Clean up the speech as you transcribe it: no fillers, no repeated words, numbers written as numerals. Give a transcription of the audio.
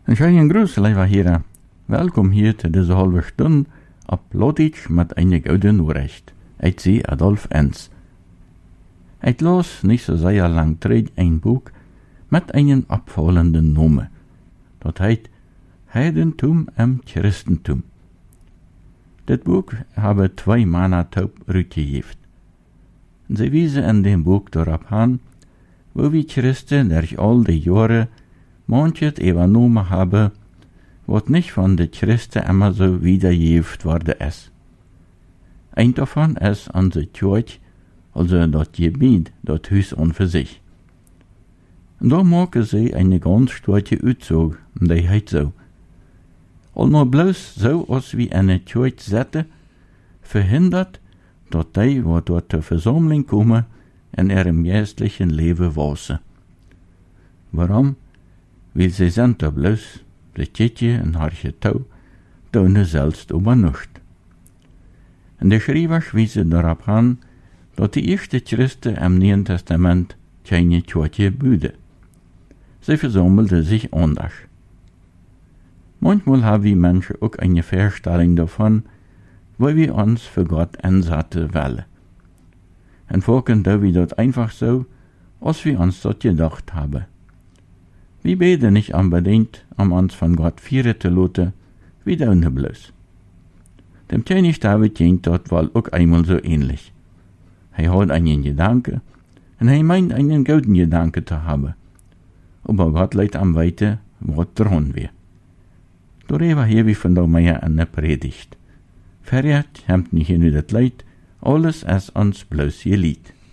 Een schönen Gruß, lieve heren. Welkom hier te deze halve stunde op Loditsch met een gouden Nachricht. Ik zie Adolf Enz. Ik las niet zo zeer lang terug een boek met een opvallende naam. Dat heet Heidentum en Christentum. Dit boek hebben 2 maanden taub uitgegeven. Ze wijzen in dem boek erop aan, wo we Christen durch al die jaren manches übernommen hebben, wat niet van de Christen immer so wiedergegeven worden is. Een davon is onze Kirche, also dat Gebiet, dat Huis an für sich. Und da maken sie eine ganz starke Aussage, und die heißt so: Allemaal bloß so, als wie eine Kirche zetten, verhindert, dat die, wat dort zur Versammlung kommen, in ihrem geistlichen Leben wachsen. Warum? Weil sie sind da bloß, de Kirche en haar getouw, doen zelfs aber nicht. En de schrijvers wijzen erop aan, dat de eerste Christen im Neuen Testament keine Kirche büden. Sie versammelten sich anders. Manchmal haben wir Menschen auch eine Vorstellung davon, wo wir uns für Gott einsetzen wollen. Und folgen da wir dort einfach so, als wir uns dort gedacht haben. Wir beten nicht unbedingt, uns von Gott führen zu lassen, wie da unten bloß. Dem König David ging dort wohl auch einmal so ähnlich. Er hat einen Gedanke, und er meint einen guten Gedanke zu haben. Aber Gott leitet am weiter, was dran wäre. Darüber hier wie von der Meier an der Predigt. Verjährt habt nicht nur das Leid, alles ist uns bloß geliehen.